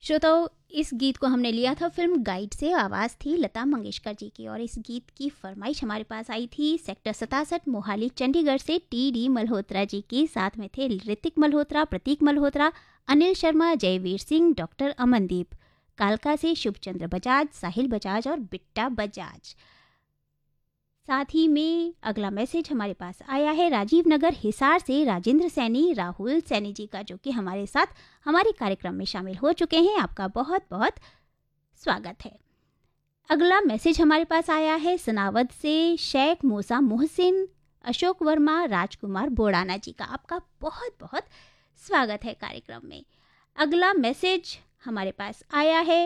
श्रोताओं, इस गीत को हमने लिया था फिल्म गाइड से। आवाज़ थी लता मंगेशकर जी की और इस गीत की फरमाइश हमारे पास आई थी सेक्टर 67 मोहाली चंडीगढ़ से टी.डी. मल्होत्रा जी की। साथ में थे ऋतिक मल्होत्रा, प्रतीक मल्होत्रा, अनिल शर्मा, जयवीर सिंह, डॉक्टर अमनदीप। कालका से शुभचंद्र बजाज, साहिल बजाज और बिट्टा बजाज। साथ ही में अगला मैसेज हमारे पास आया है राजीव नगर हिसार से राजेंद्र सैनी, राहुल सैनी जी का, जो कि हमारे साथ हमारे कार्यक्रम में शामिल हो चुके हैं। आपका बहुत बहुत स्वागत है। अगला मैसेज हमारे पास आया है सनावद से शेख मूसा मोहसिन, अशोक वर्मा, राजकुमार बोड़ाना जी का। आपका बहुत बहुत स्वागत है कार्यक्रम में। अगला मैसेज हमारे पास आया है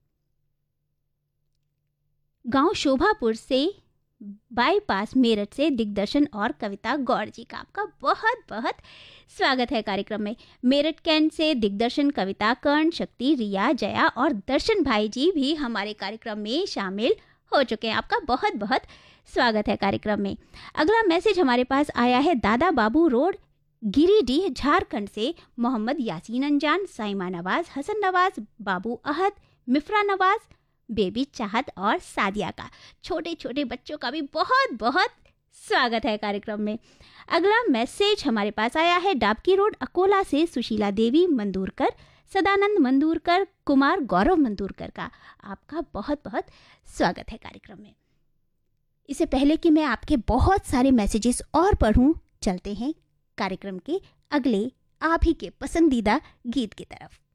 गांव शोभापुर से बाईपास मेरठ से दिग्दर्शन और कविता गौड़ जी का। आपका बहुत बहुत स्वागत है कार्यक्रम में। मेरठ कैंट से दिग्दर्शन, कविता, कर्ण, शक्ति, रिया, जया और दर्शन भाई जी भी हमारे कार्यक्रम में शामिल हो चुके हैं। आपका बहुत बहुत स्वागत है कार्यक्रम में। अगला मैसेज हमारे पास आया है दादा बाबू रोड, गिरिडीह, झारखंड से मोहम्मद यासीन अंजान, साइमा नवाज, हसन नवाज, बाबू अहद, मिफ्रा नवाज, बेबी चाहत और सादिया का। छोटे छोटे बच्चों का भी बहुत बहुत स्वागत है कार्यक्रम में। अगला मैसेज हमारे पास आया है डाबकी रोड, अकोला से सुशीला देवी मंदूरकर, सदानंद मंदूरकर, कुमार गौरव मंदूरकर का। आपका बहुत बहुत स्वागत है कार्यक्रम में। इससे पहले कि मैं आपके बहुत सारे मैसेजेस और पढ़ूं, चलते हैं कार्यक्रम के अगले आप ही के पसंदीदा गीत की तरफ।